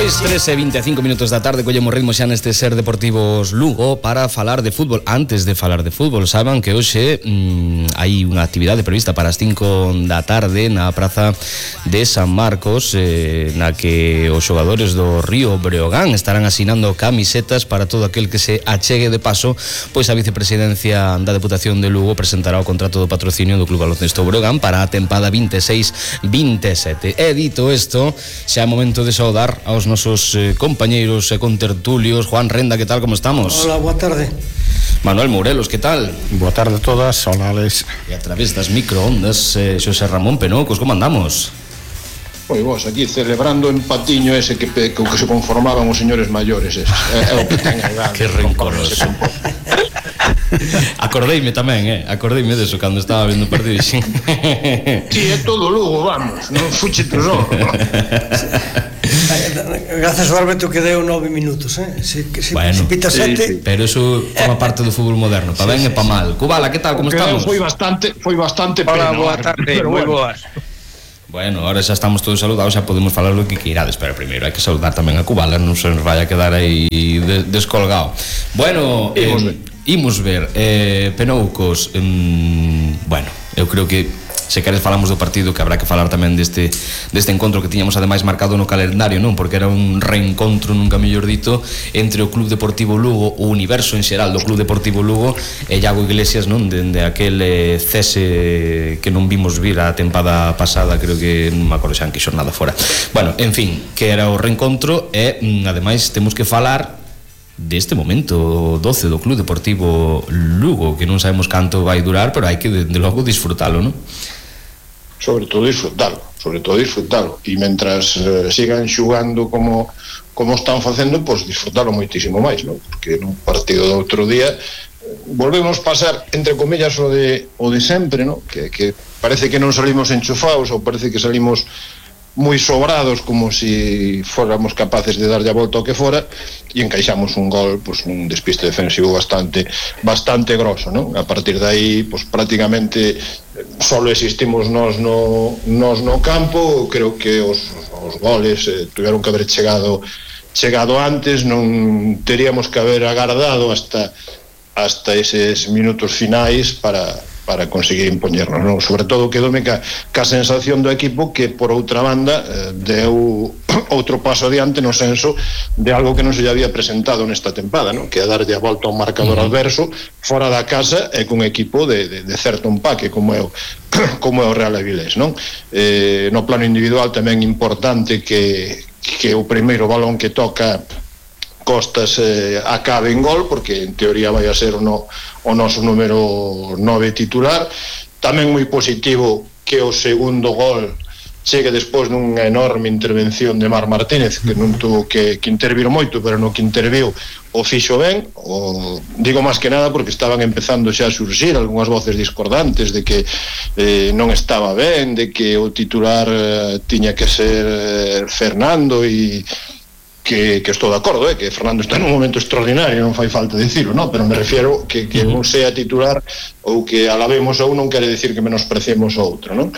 Pois 13:25 da tarde collemos ritmo xa neste Ser Deportivos Lugo para falar de fútbol. Antes de falar de fútbol, saben que hoxe hai unha actividade prevista para as 5 da tarde na Praza de San Marcos, na que os xogadores do Río Breogán estarán asinando camisetas para todo aquel que se achegue. De paso, pois a vicepresidencia da Deputación de Lugo presentará o contrato do patrocinio do Club Baloncesto Breogán para a tempada 26-27. E dito isto, xa é momento de saudar aos nosos compañeiros e contertulios. Juan Renda, que tal, como estamos? Hola, boa tarde. Manuel Morelos, que tal? Boa tarde a todas, hola Alex. E a través das microondas, Xosé Ramón Penoucos, como andamos? Pois vos, aquí celebrando o empatiño ese que se conformaban os señores maiores eses. É o que ten a que rencoroso. Acordeime tamén, acordeime deso cando estaba vendo o partido. Si, é todo Lugo, vamos, non fuche tú só. Gracias ao árbitro que deu 9 minutos, se pita 7. Sí. Pero eso forma parte do fútbol moderno, pa ben e pa mal. Cubala, que tal, como estamos? Foi bastante pena. Hola, boa tarde, moi boas. Bueno, ahora xa estamos todos saludados, xa podemos falar o que queirades, pero primeiro hai que saludar tamén a Cubala, non se nos vai a quedar aí descolgado. Bueno, imos ver, Penoucos, bueno, eu creo que se queres falamos do partido, que habrá que falar tamén deste encontro que tiñamos ademais marcado no calendario, non? Porque era un reencontro, nunca mellor dito, entre o Club Deportivo Lugo, o universo en xeral do Club Deportivo Lugo e Iago Iglesias, non? Dende aquel cese que non vimos vir a tempada pasada, creo que non me acordo xa en que xornada fora. Bueno, en fin, que era o reencontro e ademais temos que falar deste momento 12 do Club Deportivo Lugo, que non sabemos canto vai durar, pero hai que de logo disfrutalo, non? Sobre todo disfrutalo e mentras sigan xugando como están facendo, pois disfrutalo moitísimo máis, non? Porque no partido do outro día volvemos pasar, entre comillas, o de sempre, non? Que parece que non salimos enchufados, ou parece que salimos moi sobrados, como si fóramos capaces de darlle a volta ao que fora, e encaixamos un gol, pois, nun despiste defensivo bastante grosso, non? A partir de aí, pois, prácticamente solo existimos nós no campo. Creo que os goles tiveron que haber chegado antes, non teríamos que haber agardado hasta eses minutos finais para conseguir impoñernos, non? Sobre todo quedome ca sensación do equipo que, por outra banda, deu outro paso adiante no senso de algo que non se lle había presentado nesta tempada, non? Que é darlle a volta ao marcador adverso fora da casa e cun equipo de certo empaque como é o Real Avilés, non? No plano individual tamén importante que o primeiro balón que toca Costas acabe en gol, porque en teoría vai a ser o noso número 9 titular. Tamén moi positivo que o segundo gol chegue despois dunha enorme intervención de Marc Martínez, que non tuvo que intervir moito, pero no que interviu o fixo ben. Digo máis que nada porque estaban empezando xa a surxir algunhas voces discordantes de que non estaba ben, de que o titular tiña que ser Fernando, e que estou de acordo, que Fernando está nun momento extraordinario, non fai falta dicilo, non? Pero me refiero que un sea titular ou que alabemos a un non quere decir que menospreciemos o outro, non?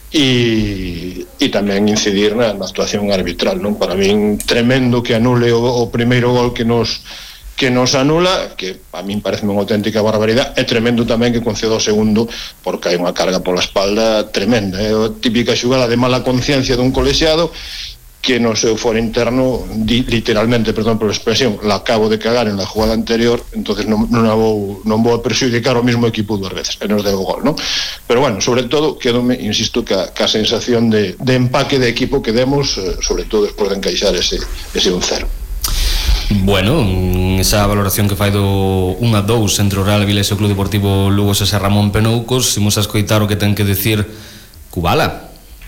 E tamén incidir na actuación arbitral, non? Para min tremendo que anule o primeiro gol que nos anula, que a min parece unha auténtica barbaridade. É tremendo tamén que conceda o segundo, porque hai unha carga pola espalda tremenda. É a típica xugada de mala conciencia dun colexiado que no seu foro interno literalmente, perdón por a expresión, la acabo de cagar en la jugada anterior, entonces non vou a perxudicar o mismo equipo duas veces, e nos deu o gol, non? Pero bueno, sobre todo, quedome, insisto, ca sensación de empaque de equipo que demos, sobre todo despois de encaixar ese 1-0. Bueno, esa valoración que fai do 1-2 entre o Real Avilés e o Club Deportivo Lugo, Xosé Ramón Penoucos. Imos a escoitar o que ten que decir Cubala.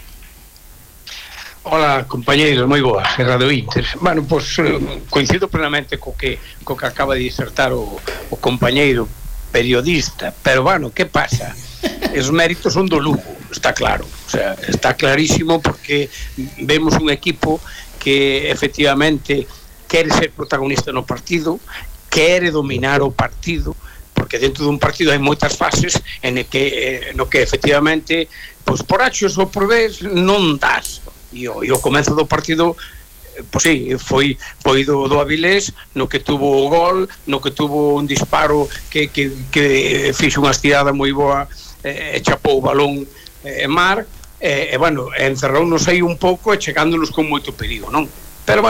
Hola, compañeiros, moi boas, Radio Inter. Bueno, pois coincido plenamente co que acaba de disertar o compañeiro periodista, pero bueno, que pasa? Os méritos son do Lugo, está claro, o sea, está clarísimo, porque vemos un equipo que efectivamente quere ser protagonista no partido, quere dominar o partido, porque dentro dun partido hai moitas fases no que efectivamente, pois por achos ou por vés non das. E o comezo do partido pois sí, foi do Avilés, no que tuvo o gol, no que tuvo un disparo que fixo unha estirada moi boa, chapou o balón Mar, bueno, encerrounos aí un pouco e chegándonos con moito perigo, non? Pero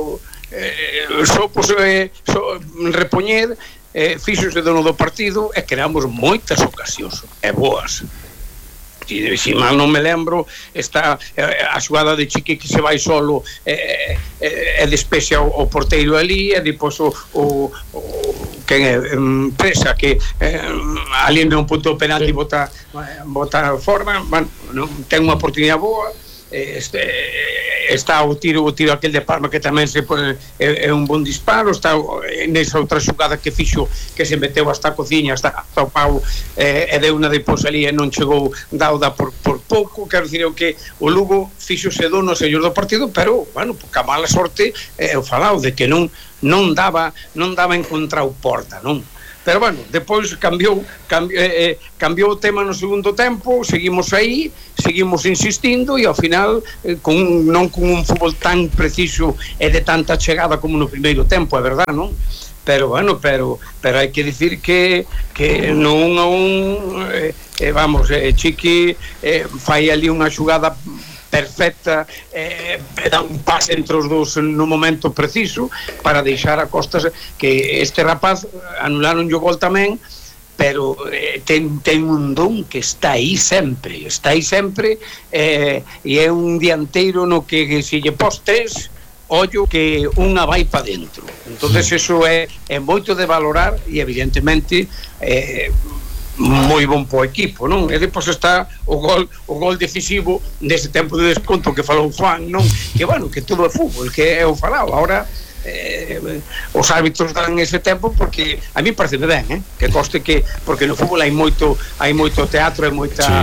repoñer, fixose dono do partido e creamos moitas ocasións e boas. Se mal non me lembro, está a xugada de Chiqui que se vai solo e despexa o porteiro ali, e depois o quen é Presa, que ali non punto o penalti bota forma, bueno, ten unha oportunidade boa. Está o tiro aquel de Palma, que tamén é un bon disparo. Está nesa outra xugada que fixo, que se meteu hasta a cociña, hasta o pau, e deu unha depois ali e non chegou dauda por pouco. Quero dicir que o Lugo fixose dono señor do partido, pero, bueno, porque a mala sorte eu falado de que non daba encontrar o porta, non? Pero bueno, depois cambiou o tema no segundo tempo, seguimos aí, seguimos insistindo, e ao final non con un fútbol tan preciso e de tanta chegada como no primeiro tempo, é verdad, non? Pero bueno, pero hai que dicir que non Chiqui fai ali unha xugada perfecta, dá un pase entre os dous no momento preciso para deixar a costas que este rapaz anularon o gol tamén, pero ten un don que está aí sempre, e é un dianteiro no que se lle pos tres, ollo que unha vai para dentro. Entonces eso é moito de valorar, e evidentemente moi bon po equipo, non? E depois está o gol decisivo nese tempo de desconto que falou Juan, non? Que bueno, que todo é fútbol, que é o falado. Ahora os árbitros dan ese tempo porque a mí parece ben, que coste que, porque no fútbol hai moito teatro e moita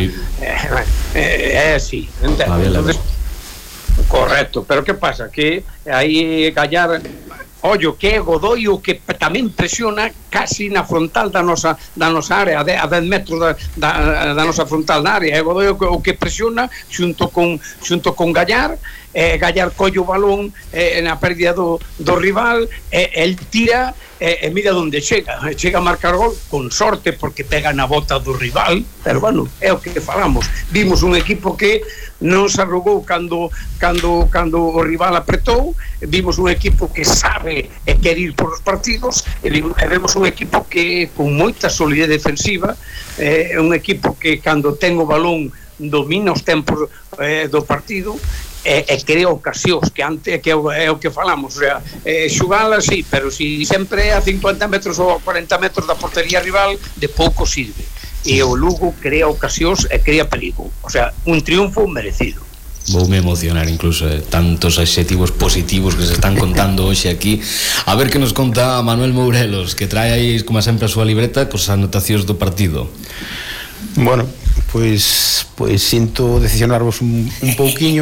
é así, entonces, correcto. Pero que pasa? Que aí Gallar, ollo, que é Godoy o que tamén presiona casi na frontal da nosa área, a 10 metros da nosa frontal da área. É Godoy o que presiona xunto con Gallar. Gallar colle o balón na pérdida do rival, el tira e mira onde chega a marcar gol, con sorte porque pega na bota do rival. Pero bueno, é o que falamos, vimos un equipo que non se arrugou cando o rival apretou, vimos un equipo que sabe e quer ir por os partidos, e vemos un equipo que con moita solidez defensiva, un equipo que cando ten o balón domina os tempos do partido e crea ocasións, que antes que é o que falamos, o sea, xugala así, pero si sempre a 50 metros ou a 40 metros da portería rival, de pouco sirve. E o Lugo crea ocasións e crea perigo, o sea, un triunfo merecido. Voume emocionar incluso, tantos adxetivos positivos que se están contando hoxe aquí. A ver que nos conta Manuel Mourelos, que trae aí, como sempre, a súa libreta cos anotacións do partido. Bueno, pois sinto decepcionarvos un pouquiño.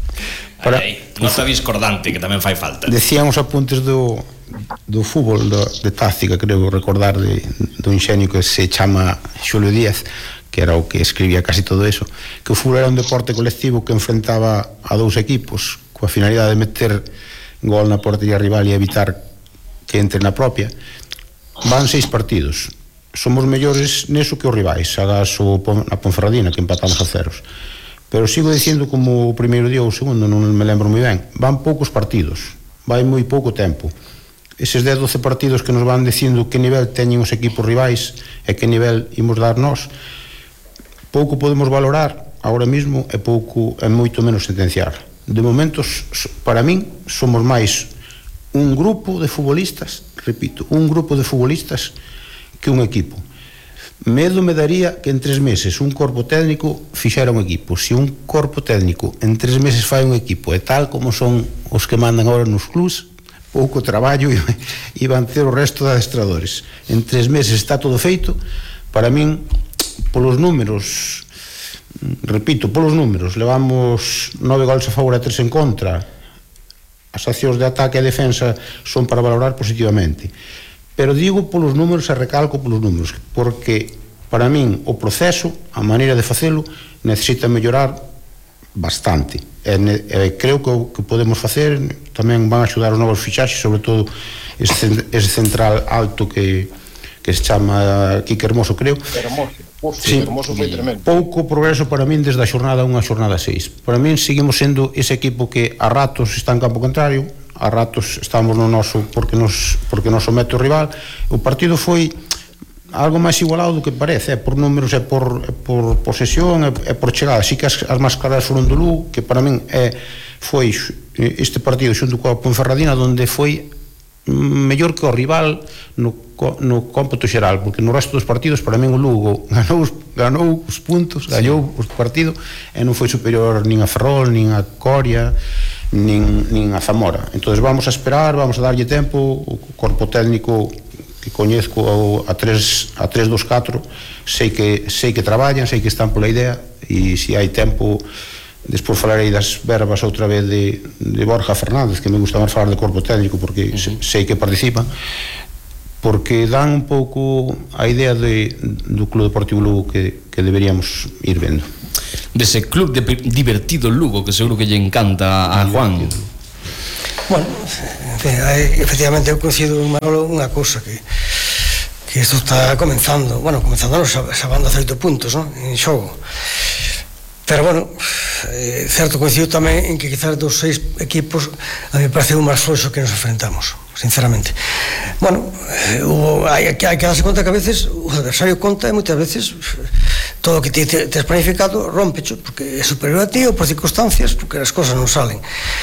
Nota discordante, que tamén fai falta. Decían os apuntes do fútbol de táctica, creo recordar, do inxenio que se chama Xulio Díaz, que era o que escribía casi todo eso, que o fútbol era un deporte colectivo que enfrentaba a dous equipos coa finalidade de meter gol na portería rival e evitar que entre na propia. Van 6 partidos, somos mellores neso que os rivais, agás a Ponferradina, que empatamos a 0. Pero sigo dicindo, como o primeiro día ou o segundo, non me lembro moi ben, van poucos partidos, vai moi pouco tempo. Eses 10-12 partidos que nos van dicindo que nivel teñen os equipos rivais e que nivel imos dar nós, pouco podemos valorar agora mismo, e moito menos sentenciar. De momento, para min, somos máis un grupo de futbolistas, repito, un grupo de futbolistas que un equipo. Medo me daría que en 3 meses un corpo técnico fixera un equipo. Se un corpo técnico en 3 meses fai un equipo, e tal como son os que mandan agora nos clubs, pouco traballo iban ter o resto de adestradores. En 3 meses está todo feito. Para min, polos números, repito, polos números, levamos 9 gols a favor e 3 en contra. As accións de ataque e defensa son para valorar positivamente. Pero digo polos números e recalco polos números, porque para min o proceso, a maneira de facelo, necesita mellorar bastante. E creo que o que podemos facer tamén van a axudar os novos fichaxes, sobre todo ese central alto que se chama Quique Hermoso, creo. Hermoso foi tremendo. Pouco progreso para min desde a xornada 1 a xornada 6. Para min seguimos sendo ese equipo que a ratos está en campo contrario, a ratos estamos no noso porque nos somete o rival. O partido foi algo máis igualado do que parece, por números, por posesión, por chegada. Así que as máis claras foron do Lugo, que para min foi este partido xunto coa Ponferradina onde foi mellor que o rival no cómputo xeral, porque no resto dos partidos para min o Lugo ganou os puntos, gañou o partido e non foi superior nin a Ferrol, nin a Coria, nin a Zamora. Entonces vamos a esperar, vamos a darlle tempo. O corpo técnico que coñezco a 3-2-4 sei que traballan, sei que están pola idea, e se hai tempo despois falarei das verbas outra vez de Borja Fernández, que me gusta máis falar de corpo técnico porque sei que participan, porque dan un pouco a idea do Club Deportivo Lugo que deberíamos ir vendo, dese club divertido Lugo que seguro que lle encanta a Juan. Bueno, efectivamente eu coincido con Manolo unha cousa, que isto está comenzando sabando a 8 puntos, ¿no?, en xogo. Pero bueno, certo, coincido tamén en que quizás dos 6 equipos a mí me parece un máis floxo que nos enfrentamos, sinceramente. Bueno, hai que darse conta que a veces o adversario conta e moitas veces todo o que te has planificado rompecho, porque é superior a ti ou por circunstancias, porque as cosas non salen.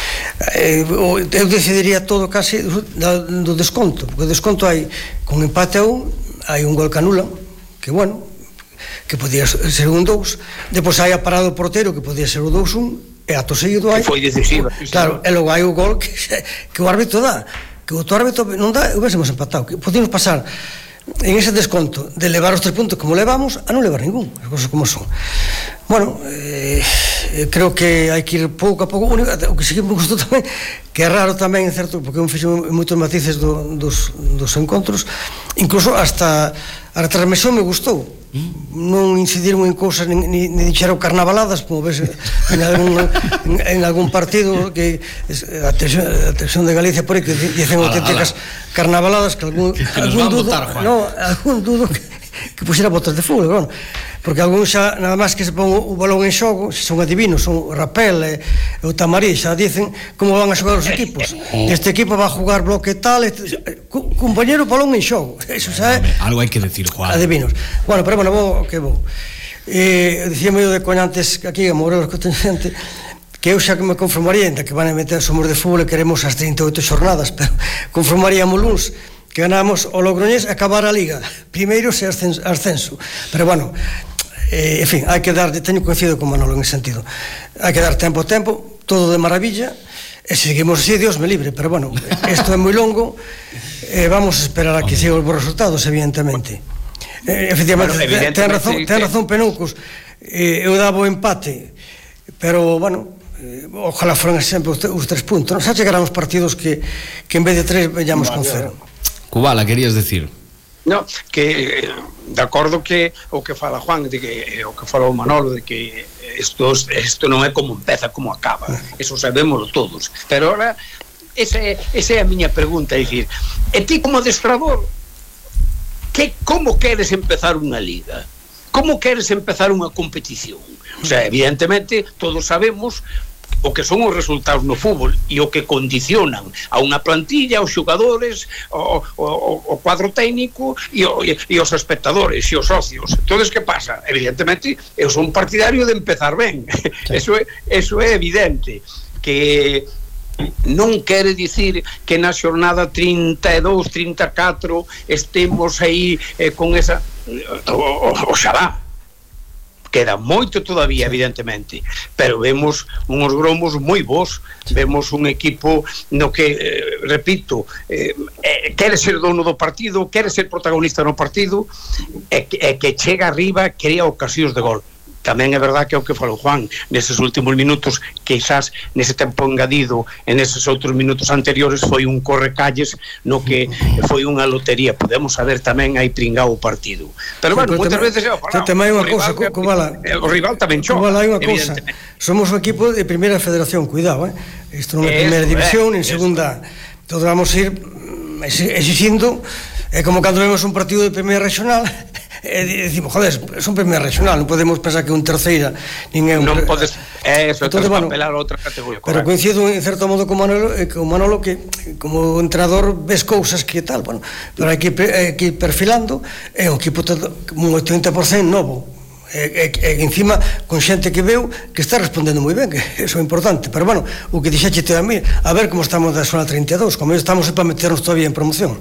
Eu decidiría todo casi do desconto, porque o desconto hai, con empate a 1 hai un gol que anulan, que bueno, que podía ser un 2, depois hai a parada do portero que podía ser o 2-1 e ato seguido hai, que foi decisiva, claro, e logo hai o gol que o árbitro dá, que o outro árbitro non dá, e hubiésemos empatado, que podíamos pasar en ese desconto de levar os 3 puntos como levamos a non levar ningún, as cosas como son. Bueno, creo que hai que ir pouco a pouco. O que sí que me gustou tamén, que é raro tamén, certo, porque eu fixo moitos matices dos encontros, incluso hasta a retransmisión me gustou. Non incidiron en cousas ni dixeron carnavaladas, como ves en algún partido que a televisión de Galicia por aí que dicen auténticas carnavaladas, que algún dudo que puxera botas de fútbol, bueno, porque algún xa, nada máis que se pon o balón en xogo, se son adivinos, son o Rapel e o Tamarí, xa dicen como van a xogar os equipos. Este equipo va a jugar bloque tal, compañero, balón en xogo, eso xa é algo hai que decir, Juan. Adivinos. Bueno, pero bueno, vou. Dicía medio de coña antes aquí a Morelos que ten xente que eu xa que me conformaría, ainda que van a meter somos de fútbol e queremos as 38 xornadas, pero conformaríamos luns que ganamos o Logroñés e acabar a Liga primeiro se ascenso. Pero bueno, en fin, hai que dar, teño coincido con Manolo en ese sentido, hai que dar tempo ao tempo, todo de maravilla, e se seguimos así, Dios me libre, pero bueno, isto é moi longo, vamos a esperar a que sigan os bons resultados, evidentemente. Efectivamente, ten razón Penucos, eu daba o empate, pero bueno, ojalá foran sempre os 3 puntos, non? Xa chegarán os partidos que en vez de 3 veñamos con 0. Cubala, querías decir? No, que de acordo que o que fala Juan, de que o que fala o Manolo, de que isto non é como empeza, como acaba, eso sabémoslo todos, pero ahora esa é a miña pregunta, é dicir, e ti como adestrador, como queres empezar unha liga? Como queres empezar unha competición? O sea, evidentemente todos sabemos o que son os resultados no fútbol e o que condicionan a unha plantilla, aos xogadores, o cuadro técnico e os espectadores e os socios. Entonces, que pasa? Evidentemente, eu son partidario de empezar ben. Sí. Eso é evidente. Que non quere dicir que na xornada 32, 34 estemos aí con esa... Oxalá. Queda moito todavía, evidentemente, pero vemos uns gromos moi bons, vemos un equipo no que, repito, quere ser dono do partido, quere ser protagonista no partido, e que chega arriba, crea ocasións de gol. tamén é verdad que é o que falou Juan, neses últimos minutos, quizás nese tempo engadido, en eses outros minutos anteriores foi un correcalles no que foi unha lotería, podemos saber tamén hai pringado o partido, pero bueno, moitas veces tamén hai unha cousa, o rival tamén choca, hai unha cousa, somos un equipo de primeira federación, cuidado, isto non é primeira división, en segunda, todos vamos a ir exigindo, é como cando vemos un partido de primeira regional e dicimos, joder, é un primeira regional, non podemos pensar que un terceira non podes, eso, entonces, apelar a outra categoría, pero coincido en certo modo con Manolo que como entrenador ves cousas que tal, bueno, pero hai que ir perfilando, é un equipo un 80% novo, e encima con xente que veu que está respondendo moi ben, que eso é importante, pero bueno, o que dixéchete a mí, a ver como estamos da zona 32, como estamos para meternos todavía en promoción.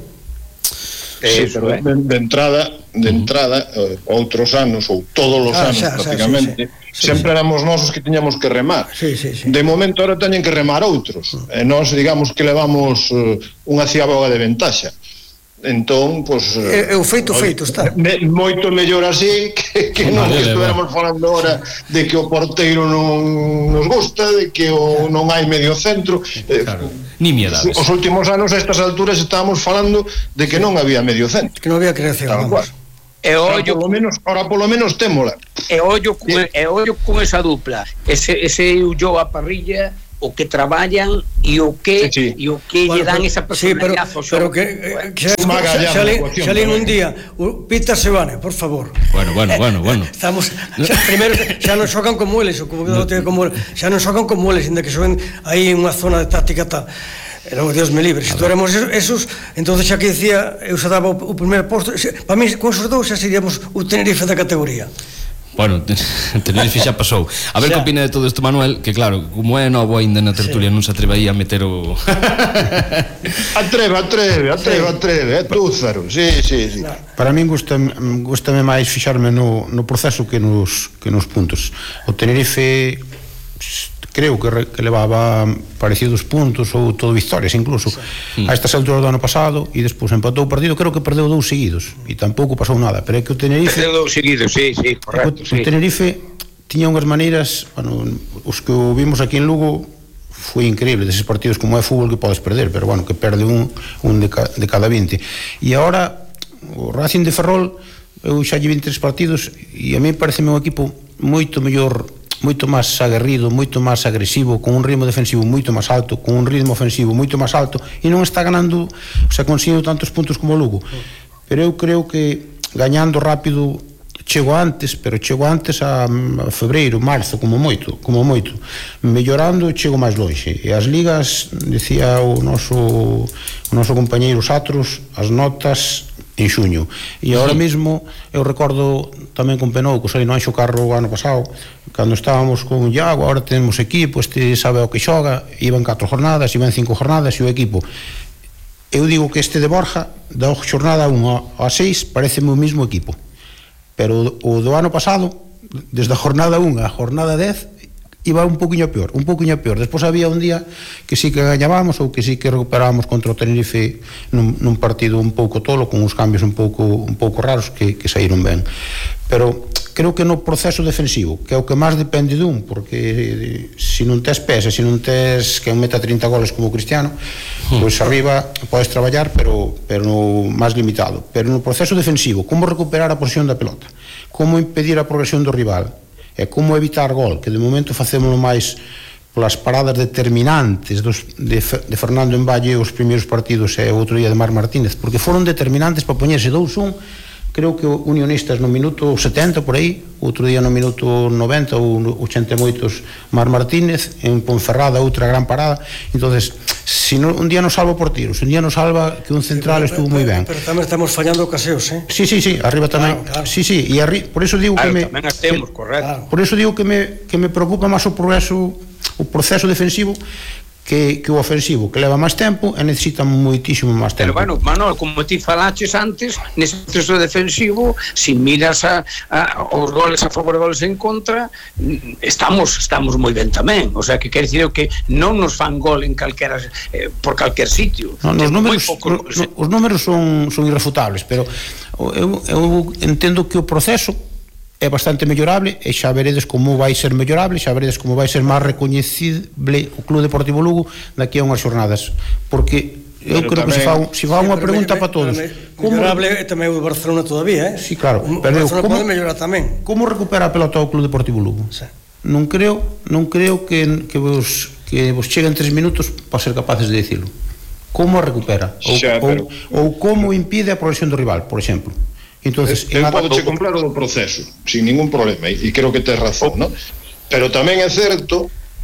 Sí, pero de entrada outros anos ou todos os anos prácticamente sempre éramos nós os que tiñamos que remar. De momento ahora teñen que remar outros e nós digamos que levamos unha ciaboga de ventaxa. Entón, pois o feito está moito mellor así que non que estuéramos falando ahora de que o porteiro non nos gusta, de que non hai medio centro, nimiedades. Os últimos anos a estas alturas estábamos falando de que non había medio centro, que non había creación, e ollo, ahora polo menos témola, e ollo con esa dupla, ese Ulloa Parrilla, o que traballan e o que lle dan esa personalidade ao xogo. Pero que xa lín un día Peter Sebane, por favor. Bueno. Estamos primeiro xa non xocan como eles, xa non xocan como eles, ainda que xogan aí en unha zona de táctica tal. Pero, Dios me libre, se tú éramos esos, entonces xa que dicía, eu xa daba o primer posto, para mí, con esos dous xa seríamos o Tenerife da categoría. Bueno, Tenerife xa pasou. A ver que opina de todo isto Manuel, que claro, como é novo ainda na tertulia non se atreve aí a meter o... Atreve, túzaro, sí. Para min gustame máis fixarme no proceso que nos puntos. O Tenerife creo que levaba parecidos puntos ou todo victorias incluso a estas alturas do ano pasado e despois empatou o partido, creo que perdeu 2 seguidos e tampouco pasou nada, pero é que o Tenerife perdeu 2 seguidos, sí, correcto, o Tenerife tiña unhas maneiras, bueno, os que o vimos aquí en Lugo foi increíble, deses partidos como é fútbol que podes perder, pero bueno, que perde un de cada 20 e agora o Racing de Ferrol eu xa lle 23 partidos e a mí pareceme un equipo moito mellor, moito máis aguerrido, moito máis agresivo, con un ritmo defensivo moito máis alto, con un ritmo ofensivo moito máis alto e non está ganando, o sea, conseguindo tantos puntos como o Lugo, pero eu creo que gañando rápido chego antes a febreiro, marzo, como moito, mellorando chego máis lonxe, e as ligas, dicía o noso compañeiro Satros, as notas en xuño, e agora mesmo eu recordo tamén con Penou, que saí no Anxo Carro o ano pasado, cando estábamos con Iago, agora tenemos equipo, este sabe o que xoga, iban 4 jornadas, iban 5 jornadas, e o equipo, eu digo que este de Borja, da xornada 1 a 6, pareceme o mismo equipo, pero o do ano pasado, desde a jornada 1 a jornada 10, iba un poquinho peor. Despois había un día que sí que gañábamos ou que sí que recuperábamos contra o Tenerife nun partido un pouco tolo, con uns cambios un pouco raros que saíron ben. Pero creo que no proceso defensivo, que é o que máis depende dun, porque se non tes pesa, se non tes que meta 30 goles como o Cristiano, pois arriba podes traballar, pero máis limitado. Pero no proceso defensivo, como recuperar a posición da pelota, como impedir a progresión do rival, e como evitar gol, que de momento facémoslo máis polas paradas determinantes de Fernando en Valle os primeiros partidos e o outro día de Mar Martínez, porque foron determinantes para poñerse 2-1, creo que Unionistas no minuto 70 por aí, outro día no minuto 90 ou 88 Mar Martínez, en Ponferrada outra gran parada. Entonces, si no, un día nos salva por tiros, un día nos salva que un central estuvo moi ben. Pero tamén estamos fallando ocasiones, Sí, arriba tamén. Claro. Sí, e por eso digo que tamén hacemos, correcto. Por eso digo que me preocupa máis o proceso defensivo que o ofensivo, que leva máis tempo e necesita moitísimo máis tempo. Pero bueno, Manol, como ti falaches antes, nese proceso defensivo, se miras os goles a favor e goles en contra, estamos moi ben tamén, o sea, que quer dicir que non nos fan gol en calquera por calquer sitio. Os números son irrefutables, pero eu entendo que o proceso é bastante mellorable e xa veredes como vai ser mellorable, xa veredes como vai ser máis recoñecible o Club Deportivo Lugo daqui a unhas jornadas, porque eu creo que se fa unha pregunta para todos. Mellorable é tamén o Barcelona todavía, Sí, claro, pero Barcelona pode mellorar tamén. Como recupera a pelota o Club Deportivo Lugo? Non creo que vos cheguen 3 minutos para ser capaces de dicilo. Como a recupera? Ou como impide a progresión do rival, por exemplo. Entonces, eu podo comprar o do proceso sin ningún problema e creo que tes razón, ¿no? Pero tamén é certo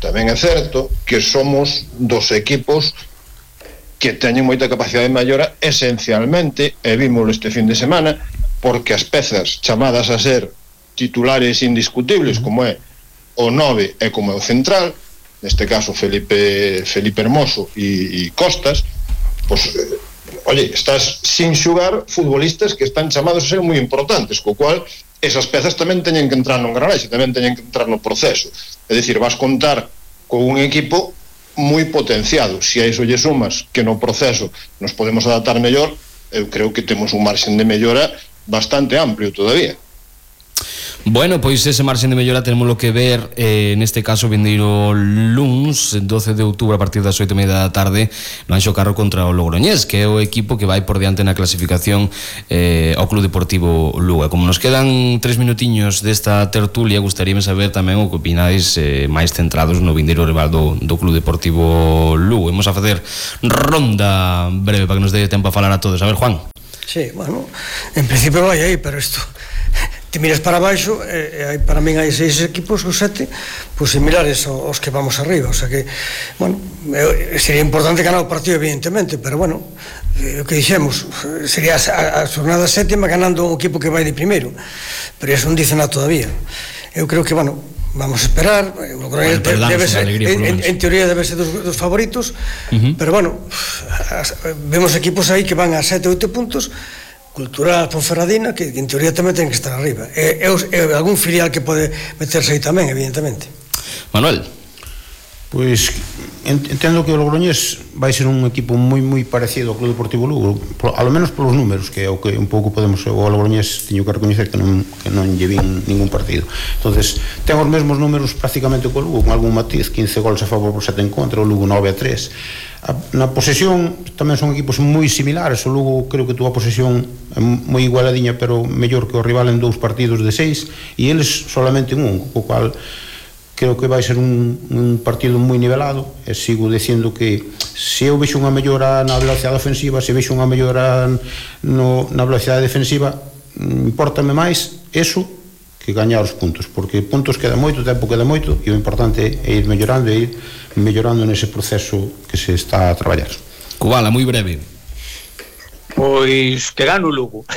que somos dos equipos que teñen moita capacidade de mellora esencialmente, e vímoslo este fin de semana, porque as pezas chamadas a ser titulares indiscutibles, como é o 9 e como é o central, neste caso Felipe Hermoso e Costas, pois oye, estás sin xugar futbolistas que están chamados a ser moi importantes, co cual esas pezas tamén teñen que entrar no engranaxe, tamén teñen que entrar no proceso. É dicir, vas contar con un equipo moi potenciado. Se a iso lle sumas que no proceso nos podemos adaptar mellor, eu creo que temos un marxen de mellora bastante amplio todavía. Bueno, pois ese marxen de mellora tenemos lo que ver neste caso vindeiro luns 12 de outubro a partir das 8:30 da tarde no Anxo Carro contra o Logroñés, que é o equipo que vai por diante na clasificación ao Club Deportivo Lugo. Como nos quedan 3 minutiños desta tertulia, gustaríame saber tamén o que opináis máis centrados no vindeiro rival do Club Deportivo Lugo. Imos a facer ronda breve para que nos dé tempo a falar a todos. A ver, Juan. Sí, bueno, en principio vai aí, pero isto te miras para baixo e para min hai 6 equipos ou 7 pois similares aos que vamos arriba, o sea que, bueno, sería importante ganar o partido evidentemente, pero bueno, o que dixemos sería a xornada 7ª ganando un equipo que vai de primeiro, pero iso non dice nada todavía. Eu creo que, bueno, vamos a esperar, en teoría debe ser dos favoritos, pero bueno, vemos equipos aí que van a 7 ou 8 puntos, Cultural, Ponferradina, que en teoría tamén ten que estar arriba, e algún filial que pode meterse aí tamén, evidentemente. Manuel. Pois entendo que o Logroñés vai ser un equipo moi parecido ao Club Deportivo Lugo, ao menos polos números, que é o que un pouco podemos, o Logroñés teño que recoñecer que non lle vin ningún partido. Entonces, ten os mesmos números prácticamente co Lugo, con algún matiz, 15 goles a favor por 7 en contra, o Lugo 9-3. Na posesión tamén son equipos moi similares, o Lugo creo que túa posesión é moi igualadiña, pero mellor que o rival en 2 partidos de 6 e eles solamente en un, co cual creo que vai ser un partido moi nivelado, e sigo dicindo que se eu vexo unha mellora na velocidade ofensiva, se vexo unha mellora na velocidade defensiva, importame máis eso que gañar os puntos, porque puntos queda moito, tempo queda moito, e o importante é ir mellorando e ir mellorando nese proceso que se está a traballar. Cubala, moi breve. Pois que gano o Lugo.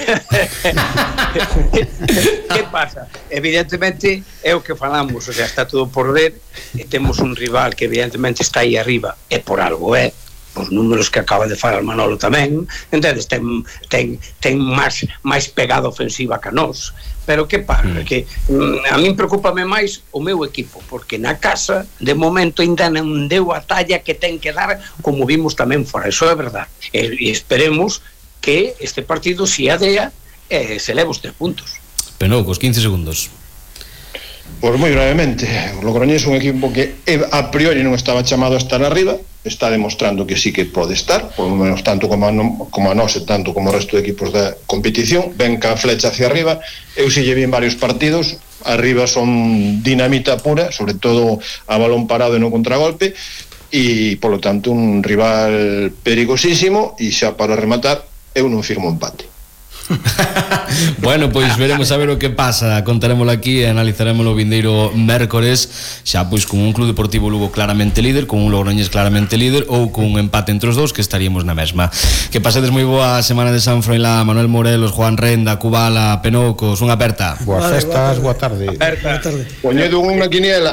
Que pasa? Evidentemente é o que falamos, o sea, está todo por ver, e temos un rival que evidentemente está aí arriba, e por algo os números que acaba de falar Manolo tamén, entendes, ten máis pegada ofensiva que nós, pero que pasa? Que a min preocúpame máis o meu equipo, porque na casa de momento ainda non deu a talla que ten que dar, como vimos tamén fora, eso é verdade, e esperemos que este partido si adea se leva os 3 puntos. Penoucos, 15 segundos. Pois moi brevemente, o Logroñés é un equipo que a priori non estaba chamado a estar arriba, está demostrando que sí que pode estar, por lo menos tanto como a nós e tanto como o resto de equipos da competición, ven ca flecha hacia arriba. Eu si lle vi en varios partidos, arriba son dinamita pura, sobre todo a balón parado e no contragolpe, e polo tanto un rival perigosísimo, e xa para rematar eu non firmo empate. Bueno, pois veremos a ver o que pasa, contarémoslo aquí e analizarémoslo o vindeiro mércores, xa pois con un Club Deportivo Lugo claramente líder, con un Logroñés claramente líder, ou con un empate entre os dous, que estaríamos na mesma. Que pasedes moi boa semana de San Froilán. Manuel Morelos, Juan Renda, Cubala, Penoucos, unha aperta. Boas festas, boa tarde. Poñedo unha quiniela.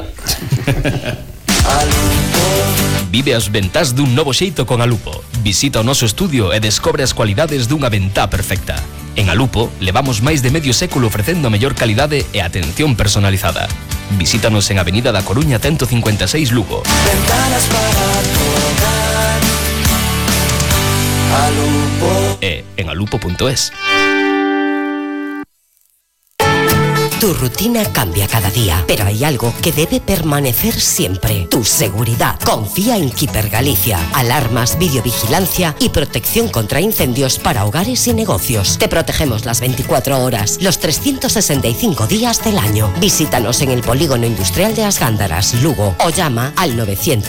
Vive as ventás dun novo xeito con Alupo. Visita o noso estudio e descobre as cualidades dunha ventá perfecta. En Alupo levamos máis de medio século ofrecendo a mellor calidade e atención personalizada. Visítanos en Avenida da Coruña 156 Lugo. Ventanas para tocar. Alupo. E en alupo.es. Tu rutina cambia cada día, pero hay algo que debe permanecer siempre: tu seguridad. Confía en Keeper Galicia. Alarmas, videovigilancia y protección contra incendios para hogares y negocios. Te protegemos las 24 horas, los 365 días del año. Visítanos en el Polígono Industrial de As Gándaras, Lugo, o llama al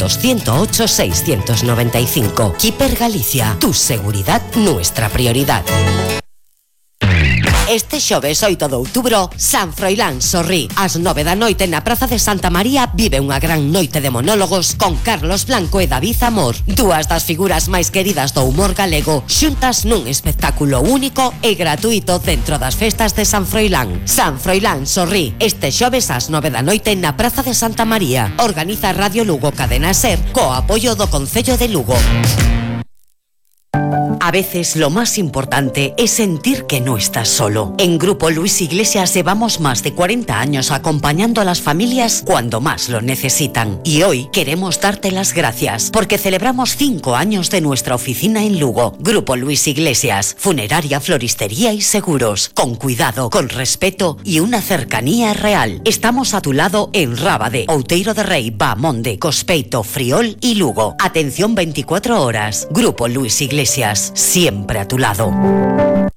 900-108-695. Keeper Galicia. Tu seguridad, nuestra prioridad. Este xoves 8 de outubro, San Froilán Sorrí. Ás 9 da noite na Praza de Santa María vive unha gran noite de monólogos con Carlos Blanco e David Amor, dúas das figuras máis queridas do humor galego, xuntas nun espectáculo único e gratuito dentro das festas de San Froilán. San Froilán Sorrí, este xoves ás 9 da noite na Praza de Santa María. Organiza Radio Lugo Cadena Ser co apoio do Concello de Lugo. A veces lo más importante es sentir que no estás solo. En Grupo Luis Iglesias llevamos más de 40 años acompañando a las familias cuando más lo necesitan. Y hoy queremos darte las gracias porque celebramos 5 años de nuestra oficina en Lugo. Grupo Luis Iglesias, funeraria, floristería y seguros. Con cuidado, con respeto y una cercanía real. Estamos a tu lado en Rábade, Outeiro de Rei, Bamonde, Cospeito, Friol y Lugo. Atención 24 horas. Grupo Luis Iglesias, siempre a tu lado.